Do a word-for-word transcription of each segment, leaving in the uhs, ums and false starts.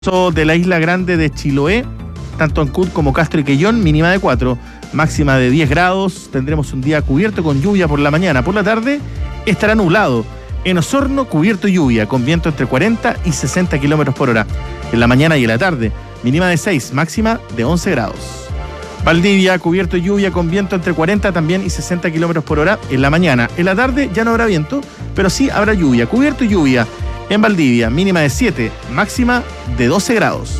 De la isla grande de Chiloé, tanto Ancud como Castro y Quellón, mínima de cuatro, máxima de diez grados. Tendremos un día cubierto con lluvia por la mañana. Por la tarde estará nublado. En Osorno, cubierto y lluvia, con viento entre cuarenta y sesenta kilómetros por hora. En la mañana y en la tarde, mínima de seis, máxima de once grados. Valdivia, cubierto y lluvia, con viento entre cuarenta también y sesenta kilómetros por hora en la mañana. En la tarde ya no habrá viento, pero sí habrá lluvia, cubierto y lluvia. En Valdivia, mínima de siete, máxima de doce grados.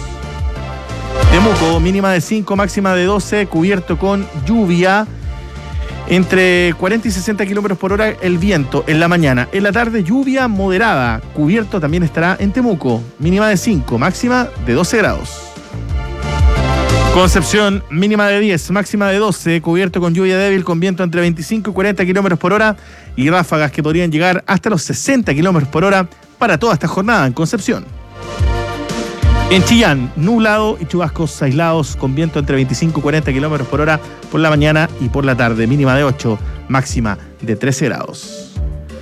Temuco, mínima de cinco, máxima de doce, cubierto con lluvia. Entre cuarenta y sesenta kilómetros por hora el viento en la mañana. En la tarde, lluvia moderada. Cubierto también estará en Temuco. Mínima de cinco, máxima de doce grados. Concepción, mínima de diez, máxima de doce, cubierto con lluvia débil, con viento entre veinticinco y cuarenta kilómetros por hora y ráfagas que podrían llegar hasta los sesenta kilómetros por hora para toda esta jornada en Concepción. En Chillán, nublado y chubascos aislados con viento entre veinticinco y cuarenta kilómetros por hora por la mañana y por la tarde, mínima de ocho, máxima de trece grados.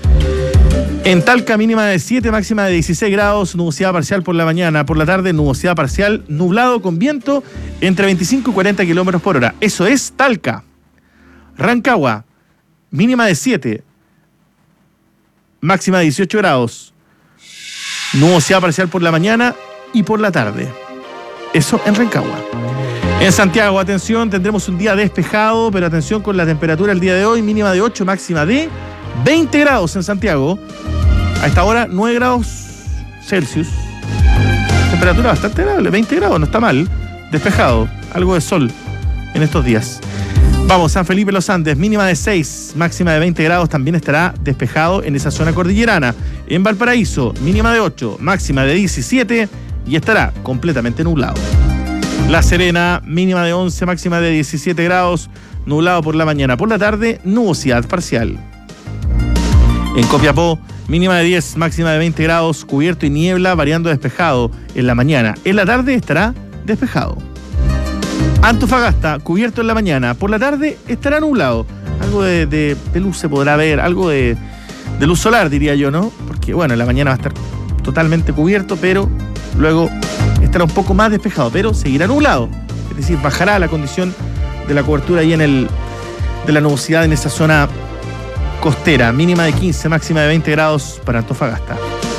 En Talca, mínima de siete, máxima de dieciséis grados, nubosidad parcial por la mañana, por la tarde nubosidad parcial, nublado con viento entre veinticinco y cuarenta kilómetros por hora. Eso es Talca. Rancagua, mínima de siete, máxima de dieciocho grados, nubosidad parcial por la mañana y por la tarde. Eso en Rancagua. En Santiago, atención, tendremos un día despejado, pero atención con la temperatura el día de hoy, mínima de ocho, máxima de veinte grados en Santiago. A esta hora, nueve grados Celsius. Temperatura bastante agradable, veinte grados, no está mal. Despejado, algo de sol en estos días. Vamos, San Felipe Los Andes, mínima de seis, máxima de veinte grados, también estará despejado en esa zona cordillerana. En Valparaíso, mínima de ocho, máxima de diecisiete y estará completamente nublado. La Serena, mínima de once, máxima de diecisiete grados, nublado por la mañana. Por la tarde, nubosidad parcial. En Copiapó, mínima de diez, máxima de veinte grados, cubierto y niebla, variando despejado en la mañana. En la tarde estará despejado. Antofagasta, cubierto en la mañana. Por la tarde estará nublado. Algo de, de, de luz se podrá ver, algo de, de luz solar, diría yo, ¿no? Porque, bueno, en la mañana va a estar totalmente cubierto, pero luego estará un poco más despejado, pero seguirá nublado. Es decir, bajará la condición de la cobertura ahí en el de la nubosidad en esa zona costera. Mínima de quince, máxima de veinte grados para Antofagasta.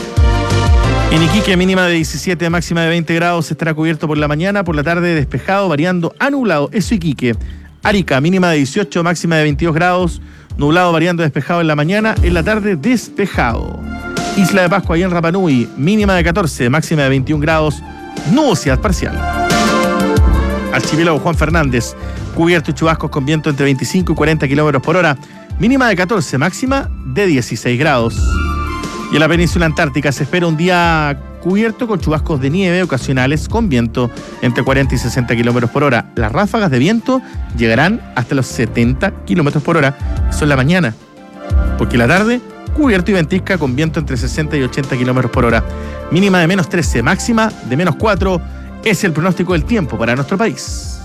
En Iquique, mínima de diecisiete, máxima de veinte grados, estará cubierto por la mañana, por la tarde despejado, variando a nublado. Eso Iquique. Arica, mínima de dieciocho, máxima de veintidós grados, nublado, variando despejado en la mañana, en la tarde despejado. Isla de Pascua y en Rapa Nui, mínima de catorce, máxima de veintiún grados, nubosidad parcial. Archipiélago Juan Fernández, cubierto y chubascos con viento entre veinticinco y cuarenta kilómetros por hora, mínima de catorce, máxima de dieciséis grados. Y en la península antártica se espera un día cubierto con chubascos de nieve ocasionales con viento entre cuarenta y sesenta kilómetros por hora. Las ráfagas de viento llegarán hasta los setenta kilómetros por hora. Eso en la mañana. Porque en la tarde, cubierto y ventisca con viento entre sesenta y ochenta kilómetros por hora. Mínima de menos trece, máxima de menos cuatro. Es el pronóstico del tiempo para nuestro país.